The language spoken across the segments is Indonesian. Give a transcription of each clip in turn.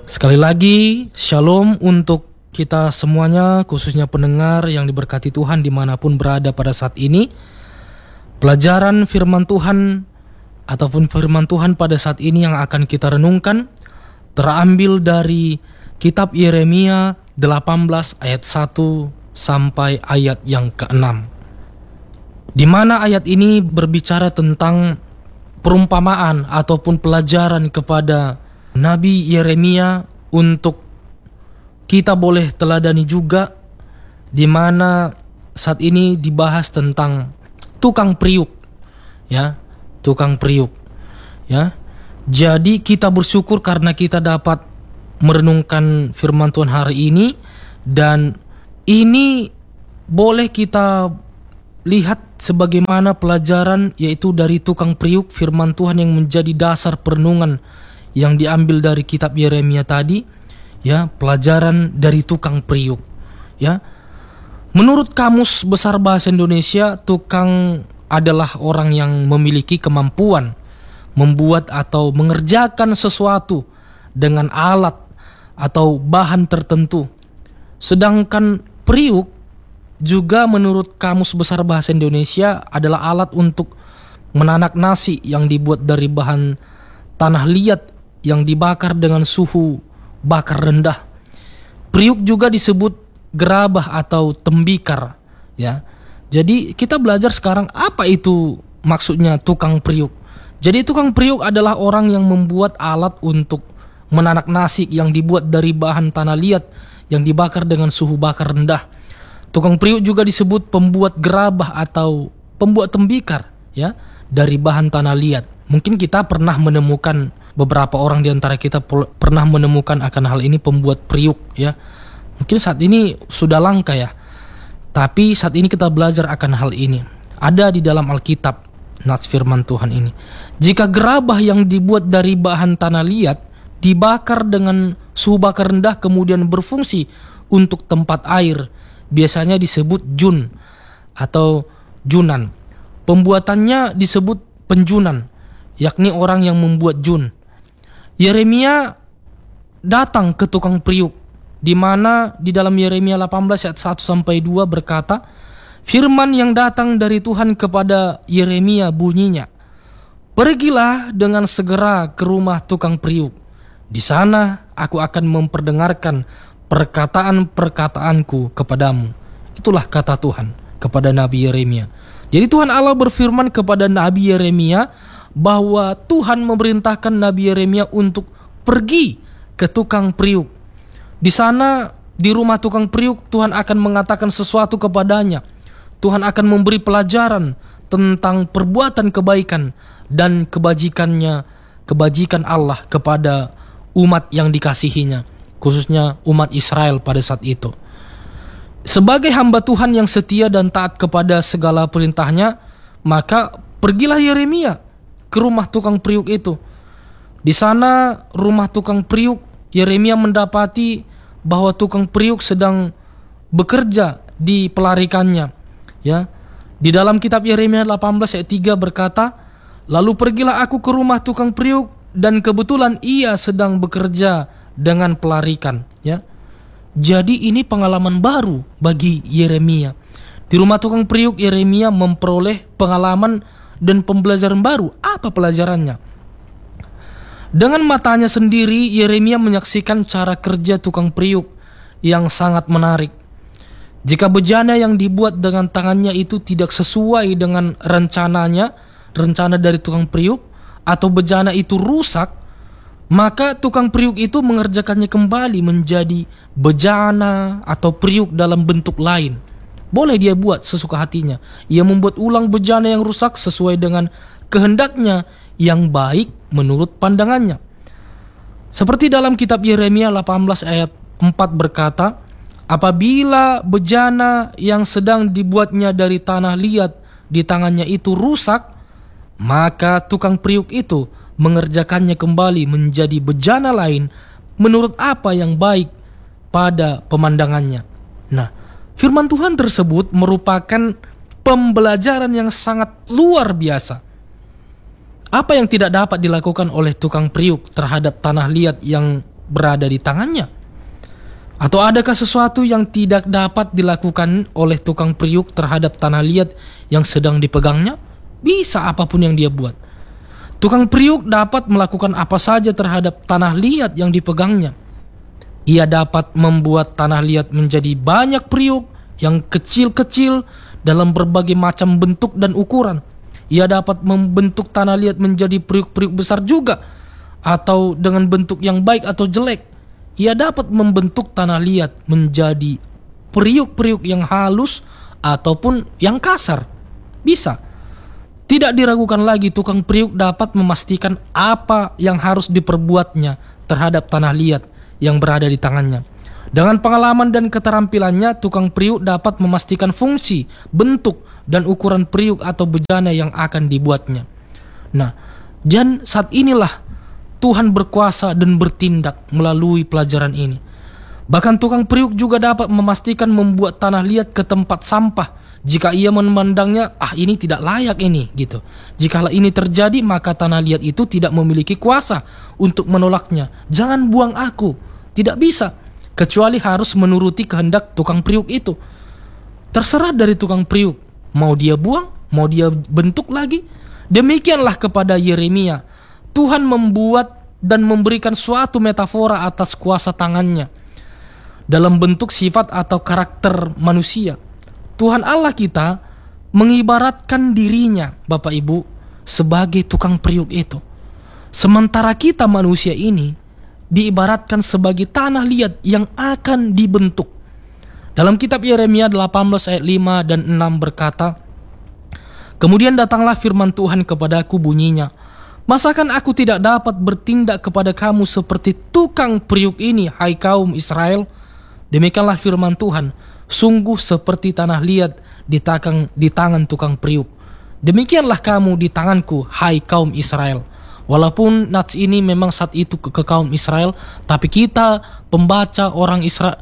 Sekali lagi, shalom untuk kita semuanya, khususnya pendengar yang diberkati Tuhan dimanapun berada pada saat ini. Pelajaran firman Tuhan ataupun firman Tuhan pada saat ini yang akan kita renungkan terambil dari kitab Yeremia 18 ayat 1 sampai ayat yang ke-6. Di mana ayat ini berbicara tentang perumpamaan ataupun pelajaran kepada Nabi Yeremia untuk kita boleh teladani juga, di mana saat ini dibahas tentang tukang priuk, ya, tukang priuk, ya. Jadi kita bersyukur karena kita dapat merenungkan firman Tuhan hari ini, dan ini boleh kita lihat sebagaimana pelajaran yaitu dari tukang priuk, firman Tuhan yang menjadi dasar perenungan yang diambil dari kitab Yeremia tadi, ya, pelajaran dari tukang priuk, ya. Menurut Kamus Besar Bahasa Indonesia, tukang adalah orang yang memiliki kemampuan membuat atau mengerjakan sesuatu dengan alat atau bahan tertentu. Sedangkan priuk juga menurut Kamus Besar Bahasa Indonesia adalah alat untuk menanak nasi yang dibuat dari bahan tanah liat yang dibakar dengan suhu bakar rendah. Priuk juga disebut gerabah atau tembikar, ya. Jadi kita belajar sekarang apa itu maksudnya tukang priuk. Jadi tukang priuk adalah orang yang membuat alat untuk menanak nasi yang dibuat dari bahan tanah liat yang dibakar dengan suhu bakar rendah. Tukang priuk juga disebut pembuat gerabah atau pembuat tembikar, ya, dari bahan tanah liat. Mungkin kita pernah menemukan, beberapa orang di antara kita pernah menemukan akan hal ini, pembuat priuk, ya. Mungkin saat ini sudah langka, ya. Tapi saat ini kita belajar akan hal ini. Ada di dalam Alkitab, nats firman Tuhan ini. Jika gerabah yang dibuat dari bahan tanah liat dibakar dengan suhu bakar rendah kemudian berfungsi untuk tempat air, biasanya disebut jun atau junan. Pembuatannya disebut penjunan, yakni orang yang membuat jun. Yeremia datang ke tukang priuk, di mana di dalam Yeremia 18 ayat 1 sampai 2 berkata, firman yang datang dari Tuhan kepada Yeremia bunyinya, "Pergilah dengan segera ke rumah tukang priuk. Di sana aku akan memperdengarkan perkataan-perkataanku kepadamu." Itulah kata Tuhan kepada Nabi Yeremia. Jadi Tuhan Allah berfirman kepada Nabi Yeremia bahwa Tuhan memerintahkan Nabi Yeremia untuk pergi ke tukang priuk. Di sana, di rumah tukang priuk, Tuhan akan mengatakan sesuatu kepadanya. Tuhan akan memberi pelajaran tentang perbuatan kebaikan dan kebajikan Allah kepada umat yang dikasihinya, khususnya umat Israel pada saat itu. Sebagai hamba Tuhan yang setia dan taat kepada segala perintahnya, maka pergilah Yeremia ke rumah tukang priuk itu. Di sana, rumah tukang priuk, Yeremia mendapati bahwa tukang priuk sedang bekerja di pelarikannya, ya. Di dalam kitab Yeremia 18 ayat 3 berkata, "Lalu pergilah aku ke rumah tukang priuk, dan kebetulan ia sedang bekerja dengan pelarikan," ya. Jadi ini pengalaman baru bagi Yeremia. Di rumah tukang priuk, Yeremia memperoleh pengalaman dan pembelajaran baru. Apa pelajarannya? Dengan matanya sendiri, Yeremia menyaksikan cara kerja tukang priuk yang sangat menarik. Jika bejana yang dibuat dengan tangannya itu tidak sesuai dengan rencana dari tukang priuk, atau bejana itu rusak, maka tukang priuk itu mengerjakannya kembali menjadi bejana atau priuk dalam bentuk lain. Boleh dia buat sesuka hatinya. Ia membuat ulang bejana yang rusak sesuai dengan kehendaknya yang baik menurut pandangannya. Seperti dalam kitab Yeremia 18 ayat 4 berkata, "Apabila bejana yang sedang dibuatnya dari tanah liat di tangannya itu rusak, maka tukang priuk itu mengerjakannya kembali menjadi bejana lain menurut apa yang baik pada pemandangannya." Nah, firman Tuhan tersebut merupakan pembelajaran yang sangat luar biasa. Apa yang tidak dapat dilakukan oleh tukang priuk terhadap tanah liat yang berada di tangannya? Atau adakah sesuatu yang tidak dapat dilakukan oleh tukang periuk terhadap tanah liat yang sedang dipegangnya? Bisa apapun yang dia buat. Tukang periuk dapat melakukan apa saja terhadap tanah liat yang dipegangnya. Ia dapat membuat tanah liat menjadi banyak periuk yang kecil-kecil dalam berbagai macam bentuk dan ukuran. Ia dapat membentuk tanah liat menjadi periuk-periuk besar juga, atau dengan bentuk yang baik atau jelek. Ia dapat membentuk tanah liat menjadi periuk-periuk yang halus ataupun yang kasar. Bisa. Tidak diragukan lagi, tukang periuk dapat memastikan apa yang harus diperbuatnya terhadap tanah liat yang berada di tangannya. Dengan pengalaman dan keterampilannya, tukang periuk dapat memastikan fungsi, bentuk, dan ukuran periuk atau bejana yang akan dibuatnya. Nah, dan saat inilah Tuhan berkuasa dan bertindak melalui pelajaran ini. Bahkan tukang periuk juga dapat memastikan membuat tanah liat ke tempat sampah jika ia memandangnya, ini tidak layak ini gitu. Jikalau ini terjadi, maka tanah liat itu tidak memiliki kuasa untuk menolaknya. Jangan buang aku. Tidak bisa, kecuali harus menuruti kehendak tukang periuk itu. Terserah dari tukang periuk, mau dia buang, mau dia bentuk lagi. Demikianlah kepada Yeremia. Tuhan membuat dan memberikan suatu metafora atas kuasa tangannya dalam bentuk sifat atau karakter manusia. Tuhan Allah kita mengibaratkan dirinya, Bapak Ibu, sebagai tukang periuk itu. Sementara kita manusia ini diibaratkan sebagai tanah liat yang akan dibentuk. Dalam kitab Yeremia 18 ayat 5 dan 6 berkata, "Kemudian datanglah firman Tuhan kepadaku bunyinya, masakan aku tidak dapat bertindak kepada kamu seperti tukang periuk ini, hai kaum Israel? Demikianlah firman Tuhan, sungguh seperti tanah liat di tangan tukang periuk. Demikianlah kamu di tanganku, hai kaum Israel." Walaupun nats ini memang saat itu ke kaum Israel, tapi kita pembaca orang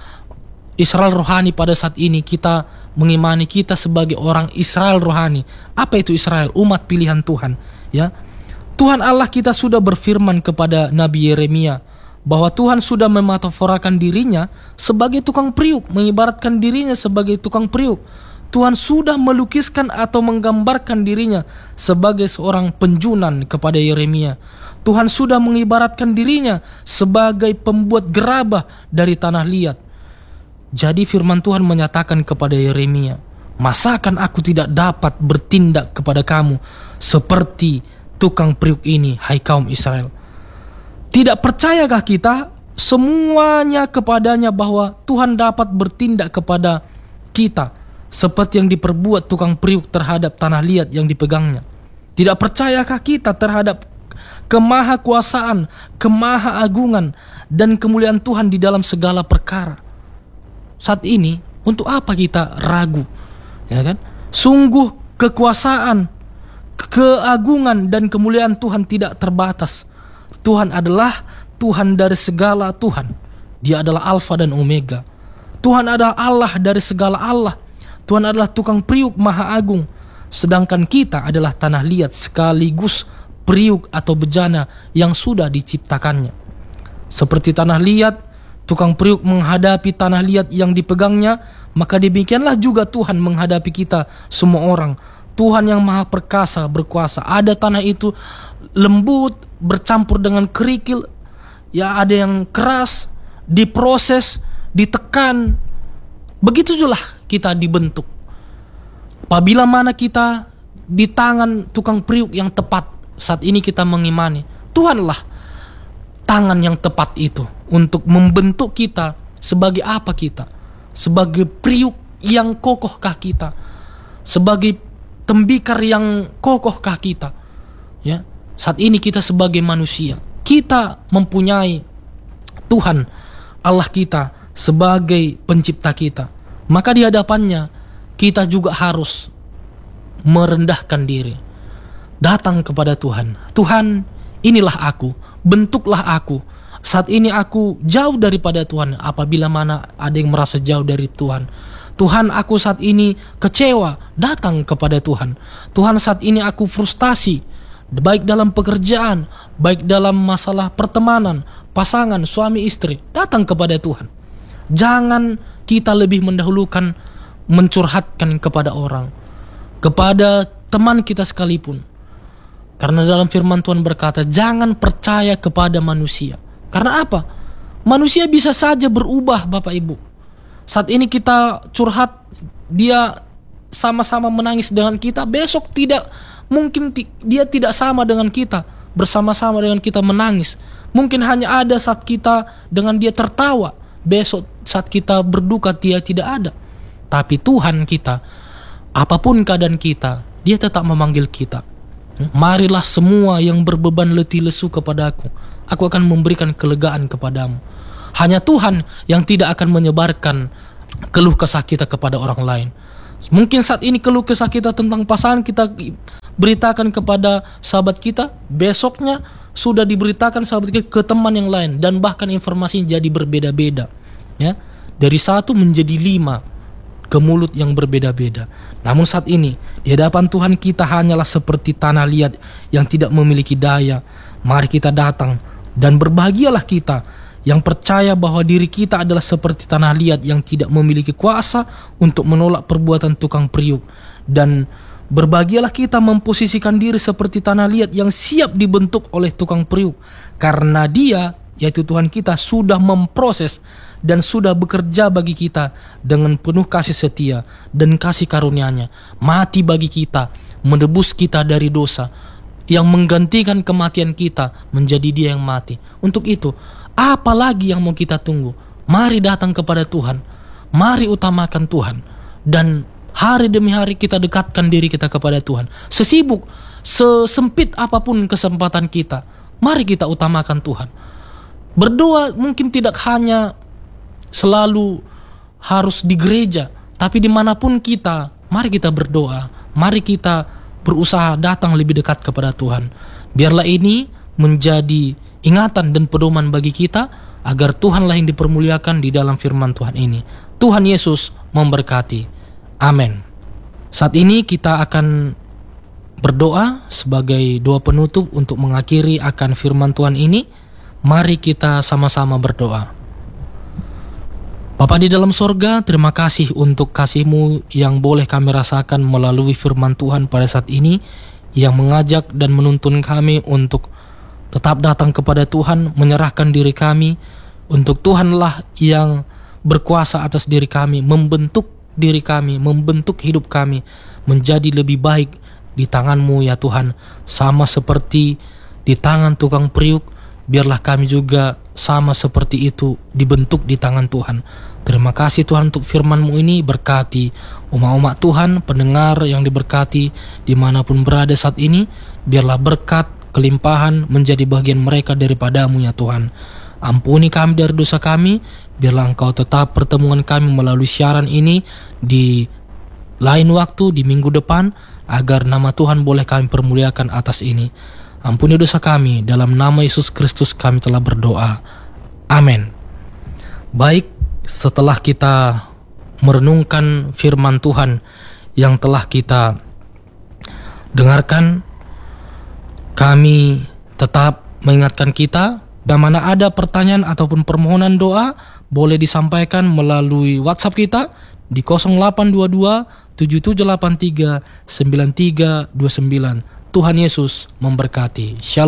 Israel rohani pada saat ini, kita mengimani kita sebagai orang Israel rohani. Apa itu Israel? Umat pilihan Tuhan, ya. Tuhan Allah kita sudah berfirman kepada Nabi Yeremia bahwa Tuhan sudah memetaforakan dirinya sebagai tukang periuk, mengibaratkan dirinya sebagai tukang periuk. Tuhan sudah melukiskan atau menggambarkan dirinya sebagai seorang penjunan kepada Yeremia. Tuhan sudah mengibaratkan dirinya sebagai pembuat gerabah dari tanah liat. Jadi firman Tuhan menyatakan kepada Yeremia, masakan aku tidak dapat bertindak kepada kamu seperti tukang periuk ini, hai kaum Israel? Tidak percayakah kita semuanya kepadanya bahwa Tuhan dapat bertindak kepada kita seperti yang diperbuat tukang periuk terhadap tanah liat yang dipegangnya? Tidak percayakah kita terhadap kemahakuasaan, kemahaagungan, dan kemuliaan Tuhan di dalam segala perkara? Saat ini, untuk apa kita ragu? Ya kan? Sungguh kekuasaan, keagungan, dan kemuliaan Tuhan tidak terbatas. Tuhan adalah Tuhan dari segala Tuhan. Dia adalah Alfa dan Omega. Tuhan adalah Allah dari segala Allah. Tuhan adalah tukang periuk maha agung. Sedangkan kita adalah tanah liat sekaligus periuk atau bejana yang sudah diciptakannya. Seperti tanah liat, tukang periuk menghadapi tanah liat yang dipegangnya, maka demikianlah juga Tuhan menghadapi kita semua orang. Tuhan yang maha perkasa, berkuasa. Ada tanah itu lembut, bercampur dengan kerikil, ya ada yang keras, diproses, ditekan. Begitu juga kita dibentuk. Apabila mana kita di tangan tukang periuk yang tepat, saat ini kita mengimani Tuhanlah tangan yang tepat itu untuk membentuk kita sebagai apa kita? Sebagai periuk yang kokohkah kita? Sebagai tembikar yang kokohkah kita? Ya, saat ini kita sebagai manusia, kita mempunyai Tuhan Allah kita sebagai pencipta kita. Maka di hadapannya kita juga harus merendahkan diri, datang kepada Tuhan. Tuhan, inilah aku, bentuklah aku. Saat ini aku jauh daripada Tuhan. Apabila mana ada yang merasa jauh dari Tuhan, Tuhan, aku saat ini kecewa, datang kepada Tuhan. Tuhan, saat ini aku frustasi, baik dalam pekerjaan, baik dalam masalah pertemanan, pasangan, suami istri, datang kepada Tuhan. Jangan kita lebih mendahulukan mencurhatkan kepada orang, kepada teman kita sekalipun. Karena dalam firman Tuhan berkata, jangan percaya kepada manusia. Karena apa? Manusia bisa saja berubah, Bapak Ibu. Saat ini kita curhat, dia sama-sama menangis dengan kita, besok tidak mungkin dia tidak sama dengan kita, bersama-sama dengan kita menangis. Mungkin hanya ada saat kita dengan dia tertawa, besok saat kita berduka dia tidak ada. Tapi Tuhan kita, apapun keadaan kita, dia tetap memanggil kita. Marilah semua yang berbeban letih lesu kepadaku, aku akan memberikan kelegaan kepadamu. Hanya Tuhan yang tidak akan menyebarkan keluh kesah kita kepada orang lain. Mungkin saat ini keluh kesah kita tentang pasangan kita beritakan kepada sahabat kita, besoknya sudah diberitakan sahabat kita ke teman yang lain, dan bahkan informasinya jadi berbeda-beda. Ya, dari 1 menjadi 5 ke mulut yang berbeda-beda. Namun saat ini di hadapan Tuhan kita hanyalah seperti tanah liat yang tidak memiliki daya. Mari kita datang dan berbahagialah kita yang percaya bahwa diri kita adalah seperti tanah liat yang tidak memiliki kuasa untuk menolak perbuatan tukang periuk. Dan berbahagialah kita memposisikan diri seperti tanah liat yang siap dibentuk oleh tukang periuk, karena Dia, yaitu Tuhan kita, sudah memproses dan sudah bekerja bagi kita dengan penuh kasih setia dan kasih karunia-Nya, mati bagi kita, menebus kita dari dosa, yang menggantikan kematian kita menjadi Dia yang mati. Untuk itu, apalagi yang mau kita tunggu? Mari datang kepada Tuhan, mari utamakan Tuhan, dan hari demi hari kita dekatkan diri kita kepada Tuhan. Sesibuk, sesempit apapun kesempatan kita, mari kita utamakan Tuhan. Berdoa mungkin tidak hanya selalu harus di gereja, tapi dimanapun kita, mari kita berdoa, mari kita berusaha datang lebih dekat kepada Tuhan. Biarlah ini menjadi ingatan dan pedoman bagi kita, agar Tuhanlah yang dipermuliakan di dalam firman Tuhan ini. Tuhan Yesus memberkati. Amin. Saat ini kita akan berdoa sebagai doa penutup untuk mengakhiri akan firman Tuhan ini. Mari kita sama-sama berdoa. Bapa di dalam sorga, terima kasih untuk kasih-Mu yang boleh kami rasakan melalui firman Tuhan pada saat ini, yang mengajak dan menuntun kami untuk tetap datang kepada Tuhan, menyerahkan diri kami, untuk Tuhanlah yang berkuasa atas diri kami, membentuk diri kami, membentuk hidup kami menjadi lebih baik di tangan-Mu ya Tuhan. Sama seperti di tangan tukang periuk, biarlah kami juga sama seperti itu dibentuk di tangan Tuhan. Terima kasih Tuhan untuk firman-Mu ini. Berkati umat-umat Tuhan, pendengar yang diberkati dimanapun berada saat ini. Biarlah berkat, kelimpahan menjadi bagian mereka daripada-Mu ya Tuhan. Ampuni kami dari dosa kami. Biarlah Engkau tetap pertemuan kami melalui siaran ini di lain waktu, di minggu depan, agar nama Tuhan boleh kami permuliakan atas ini. Ampuni dosa kami, dalam nama Yesus Kristus kami telah berdoa. Amin. Baik, setelah kita merenungkan firman Tuhan yang telah kita dengarkan, kami tetap mengingatkan kita, mana ada pertanyaan ataupun permohonan doa, boleh disampaikan melalui WhatsApp kita di 0822 7783 9329. Tuhan Yesus memberkati. Shalom.